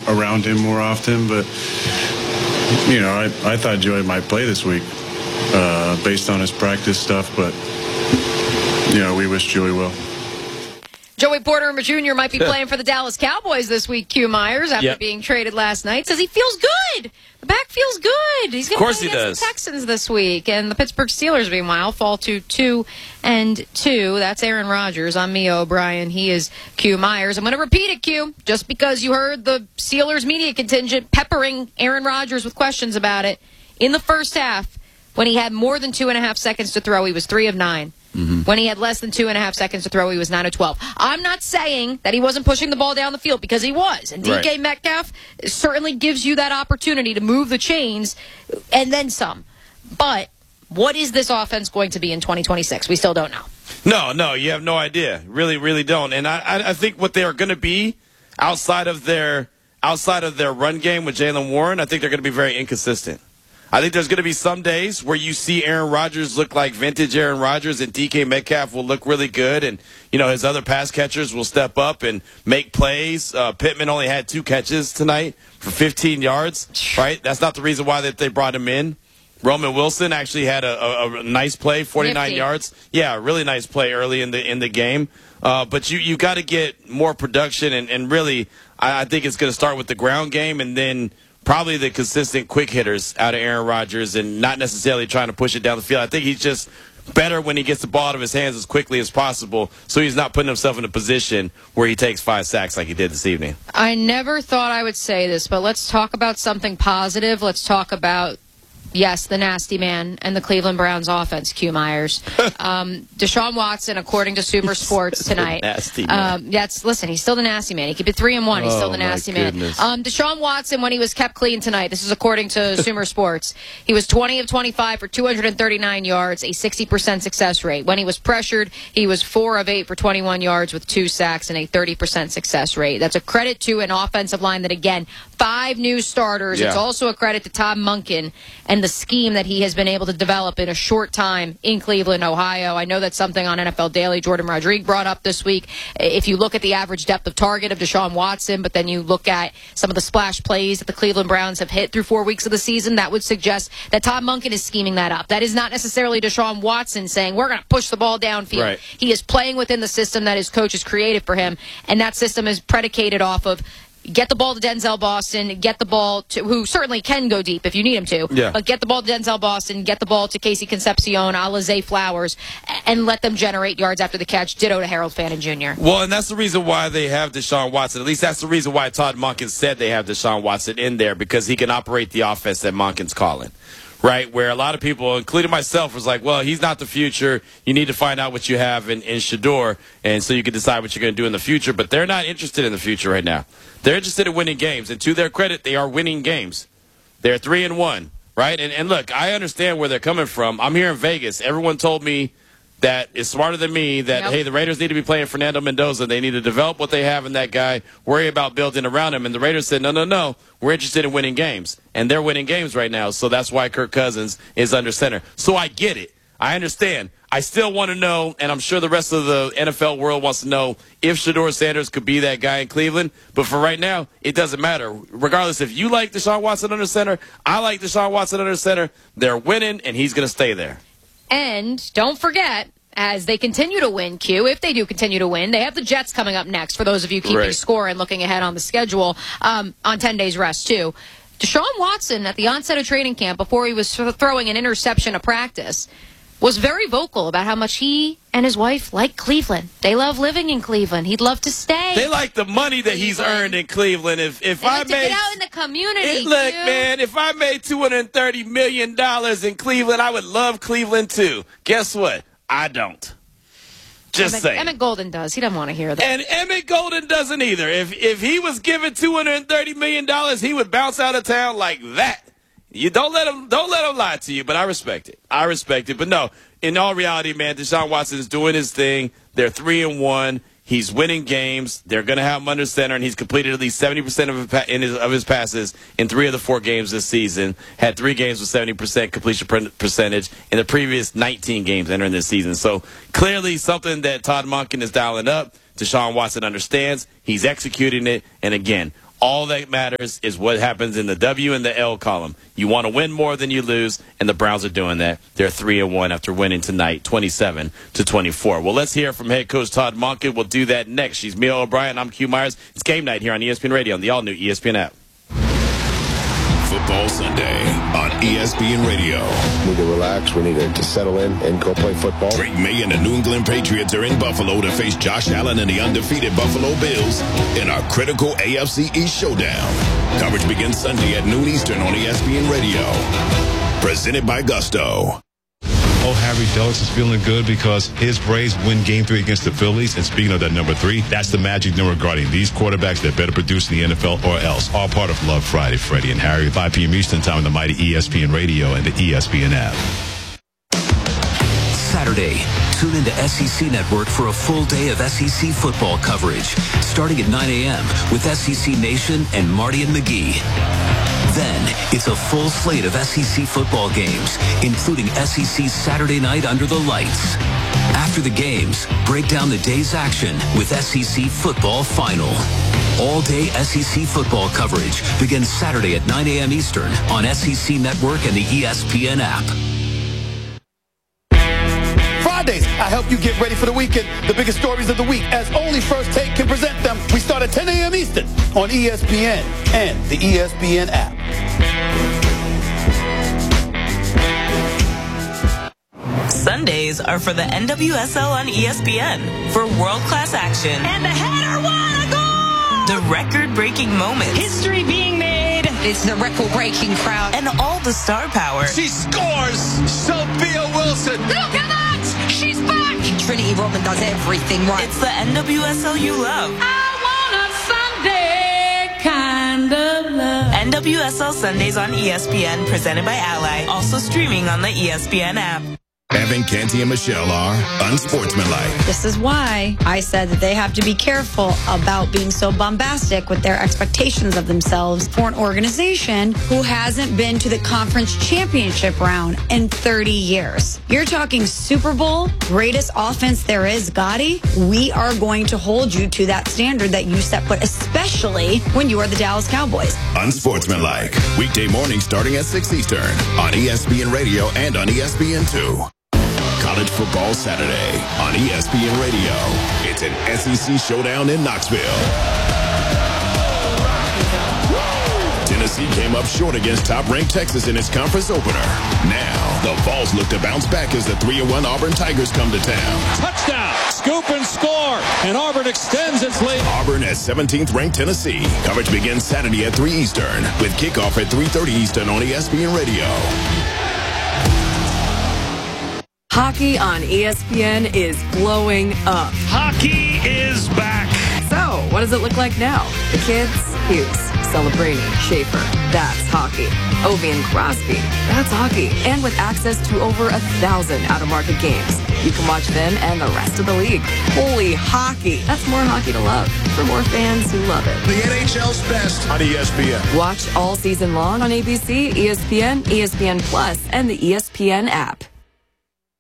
around him more often. But, you know, I thought Joey might play this week based on his practice stuff. But, you know, we wish Joey well. Joey Porter Jr. might be playing for the Dallas Cowboys this week, Q Myers, after being traded last night. Says he feels good. The back feels good. He's going to play against the Texans this week. And the Pittsburgh Steelers, meanwhile, fall to 2-2. That's Aaron Rodgers. I'm Mia O'Brien. He is Q Myers. I'm going to repeat it, Q, just because you heard the Steelers media contingent peppering Aaron Rodgers with questions about it. In the first half, when he had more than 2.5 seconds to throw, he was 3 of 9. When he had less than 2.5 seconds to throw, he was 9 of 12. I'm not saying that he wasn't pushing the ball down the field, because he was. And DK Metcalf certainly gives you that opportunity to move the chains and then some. But what is this offense going to be in 2026? We still don't know. No, you have no idea. Really, really don't. And I think what they are going to be outside of their run game with Jaylen Warren, I think they're going to be very inconsistent. I think there's going to be some days where you see Aaron Rodgers look like vintage Aaron Rodgers, and DK Metcalf will look really good, and you know his other pass catchers will step up and make plays. Pittman only had 2 catches tonight for 15 yards. Right? That's not the reason why they brought him in. Roman Wilson actually had a nice play, 49 yards. Yeah, really nice play early in the game. But you got to get more production, and really, I think it's going to start with the ground game, and then probably the consistent quick hitters out of Aaron Rodgers, and not necessarily trying to push it down the field. I think he's just better when he gets the ball out of his hands as quickly as possible, so he's not putting himself in a position where he takes 5 sacks like he did this evening. I never thought I would say this, but let's talk about something positive. Let's talk about, yes, the nasty man and the Cleveland Browns offense, Q Myers. Deshaun Watson, according to Super Sports tonight. Nasty man. Listen, he's still the nasty man. He could be 3-1. He's still the nasty man. Deshaun Watson, when he was kept clean tonight, this is according to Super Sports, he was 20 of 25 for 239 yards, a 60% success rate. When he was pressured, he was 4 of 8 for 21 yards with 2 sacks and a 30% success rate. That's a credit to an offensive line that, again, 5 new starters. Yeah. It's also a credit to Todd Monken and the scheme that he has been able to develop in a short time in Cleveland, Ohio. I know that's something on NFL Daily Jordan Rodriguez brought up this week. If you look at the average depth of target of Deshaun Watson, but then you look at some of the splash plays that the Cleveland Browns have hit through 4 weeks of the season, that would suggest that Todd Monken is scheming that up. That is not necessarily Deshaun Watson saying, we're going to push the ball downfield. Right. He is playing within the system that his coach has created for him, and that system is predicated off of get the ball to Denzel Boston, get the ball to, who certainly can go deep if you need him to, but get the ball to Denzel Boston, get the ball to Casey Concepcion, a la Zay Flowers, and let them generate yards after the catch, ditto to Harold Fannin Jr. Well, and that's the reason why they have Deshaun Watson. At least that's the reason why Todd Monken said they have Deshaun Watson in there, because he can operate the offense that Monken's calling. Right, where a lot of people, including myself, was like, well, he's not the future. You need to find out what you have in Shedeur, and so you can decide what you're going to do in the future. But they're not interested in the future right now. They're interested in winning games, and to their credit, they are winning games. They're 3-1, right? And look, I understand where they're coming from. I'm here in Vegas. Everyone told me that is smarter than me that, hey, the Raiders need to be playing Fernando Mendoza. They need to develop what they have in that guy, worry about building around him. And the Raiders said, no, we're interested in winning games. And they're winning games right now, so that's why Kirk Cousins is under center. So I get it. I understand. I still want to know, and I'm sure the rest of the NFL world wants to know, if Shedeur Sanders could be that guy in Cleveland. But for right now, it doesn't matter. Regardless if you like Deshaun Watson under center, I like Deshaun Watson under center. They're winning, and he's going to stay there. And don't forget, as they continue to win, Q, if they do continue to win, they have the Jets coming up next, for those of you keeping score and looking ahead on the schedule, on 10 days rest, too. Deshaun Watson, at the onset of training camp, before he was throwing an interception of practice, was very vocal about how much he and his wife like Cleveland. They love living in Cleveland. He'd love to stay. They like the money that he's earned in Cleveland. If I made, to get out in the community, look, man, if I made $230 million in Cleveland, I would love Cleveland too. Guess what? I don't. Just saying. Emmett Golden does. He doesn't want to hear that. And Emmett Golden doesn't either. If he was given $230 million, he would bounce out of town like that. You don't let him lie to you, but I respect it. But no, in all reality, man, Deshaun Watson is doing his thing. They're 3-1. He's winning games. They're going to have him under center, and he's completed at least 70% of his passes in 3 of the 4 games this season. Had 3 games with 70% completion percentage in the previous 19 games entering this season. So clearly something that Todd Monken is dialing up. Deshaun Watson understands. He's executing it. And again, All that matters is what happens in the W and the L column. You want to win more than you lose, and the Browns are doing that. They're 3-1 after winning tonight, 27-24. Well, let's hear from head coach Todd Monken. We'll do that next. She's Mia O'Brien. I'm Q Myers. It's game night here on ESPN Radio on the all-new ESPN app. Football Sunday on ESPN Radio. We need to relax. We need to settle in and go play football. Drake May and the New England Patriots are in Buffalo to face Josh Allen and the undefeated Buffalo Bills in our critical AFC East showdown. Coverage begins Sunday at noon Eastern on ESPN Radio. Presented by Gusto. Oh, Harry Doaks is feeling good because his Braves win Game 3 against the Phillies. And speaking of that number 3, that's the magic number guarding these quarterbacks that better produce in the NFL or else. All part of Love Friday. Freddie and Harry, 5 p.m. Eastern Time on the mighty ESPN Radio and the ESPN app. Saturday, tune into SEC Network for a full day of SEC football coverage, starting at 9 a.m. with SEC Nation and Marty and McGee. Then, it's a full slate of SEC football games, including SEC Saturday Night Under the Lights. After the games, break down the day's action with SEC Football Final. All-day SEC football coverage begins Saturday at 9 a.m. Eastern on SEC Network and the ESPN app. Fridays, I help you get ready for the weekend. The biggest stories of the week, as only First Take can present them. We start at 10 a.m. Eastern on ESPN and the ESPN app. Sundays are for the NWSL on ESPN for world-class action. And the header, what a goal! The record-breaking moments. History being made. It's the record-breaking crowd. And all the star power. She scores! Sophia Wilson! Look at that! She's back! Trinity Rodman does everything right. It's the NWSL you love. I want a Sunday kind of love. NWSL Sundays on ESPN, presented by Ally. Also streaming on the ESPN app. Evan, Canty, and Michelle are unsportsmanlike. This is why I said that they have to be careful about being so bombastic with their expectations of themselves for an organization who hasn't been to the conference championship round in 30 years. You're talking Super Bowl, greatest offense there is, Gotti. We are going to hold you to that standard that you set foot, especially when you are the Dallas Cowboys. Unsportsmanlike. Weekday morning starting at 6 Eastern on ESPN Radio and on ESPN2. College Football Saturday on ESPN Radio. It's an SEC showdown in Knoxville. Tennessee came up short against top-ranked Texas in its conference opener. Now, the Vols look to bounce back as the 3-1 Auburn Tigers come to town. Touchdown! Scoop and score! And Auburn extends its lead. Auburn at 17th-ranked Tennessee. Coverage begins Saturday at 3 Eastern with kickoff at 3:30 Eastern on ESPN Radio. Hockey on ESPN is blowing up. Hockey is back. So, what does it look like now? The kids? Hughes, Celebrini, Schaefer. That's hockey. Ovi and Crosby. That's hockey. And with access to over 1,000 out-of-market games, you can watch them and the rest of the league. Holy hockey. That's more hockey to love for more fans who love it. The NHL's best on ESPN. Watch all season long on ABC, ESPN, ESPN Plus, and the ESPN app.